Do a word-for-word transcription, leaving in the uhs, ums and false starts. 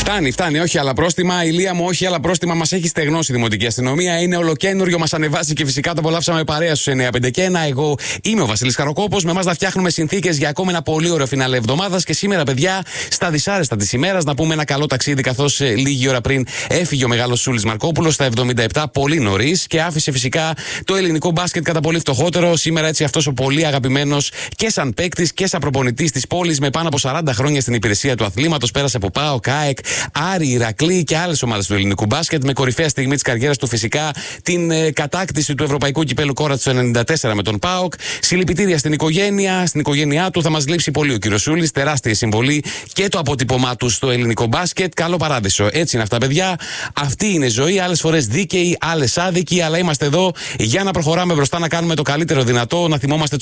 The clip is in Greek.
Φτάνει, φτάνει. Όχι άλλα πρόστιμα. Ηλία μου, όχι άλλα πρόστιμα. Μας έχει στεγνώσει η Δημοτική Αστυνομία. Είναι ολοκένουργιο. Μας ανεβάζει και φυσικά το απολαύσαμε παρέα στους εννιά πέντε και ένα. Εγώ είμαι ο Βασίλης Χαροκόπος. Με εμάς να φτιάχνουμε συνθήκες για ακόμα ένα πολύ ωραίο φινάλε εβδομάδας. Και σήμερα, παιδιά, στα δυσάρεστα της ημέρας, να πούμε ένα καλό ταξίδι. Καθώς ε, λίγη ώρα πριν έφυγε ο μεγάλος Σούλης Μαρκόπουλος στα εβδομήντα επτά, πολύ νωρίς. Και άφησε φυσικά το ελληνικό μπάσκετ κατά πολύ φτωχότερο. Σήμερα έτσι αυτός ο πολύ αγαπημένος και σαν παίκτης και σαν προπονητής της πόλης με πάνω από σαράντα χρόνια στην υπηρεσία του αθλήματος. Πέρασε από ΠΑΟΚ, ΑΕΚ, Άρη, Ηρακλή και άλλες ομάδες του ελληνικού μπάσκετ. Με κορυφαία στιγμή της καριέρας του φυσικά την ε, κατάκτηση του Ευρωπαϊκού Κυπέλου Κόρατς του ενενήντα τέσσερα με τον ΠΑΟΚ. Συλληπιτήρια στην οικογένεια, στην οικογένειά του. Θα μας λείψει πολύ ο κύριος Σούλης. Τεράστια συμβολή και το αποτύπωμά του στο ελληνικό μπάσκετ. Καλό παράδεισο. Έτσι είναι αυτά, παιδιά. Αυτή είναι η ζωή. Άλλες φορές δίκαιοι, άλλες άδικοι. Αλλά είμαστε εδώ για να προχωράμε μπροστά, να κάνουμε το καλύτερο δυνατό, να θυμόμαστε τους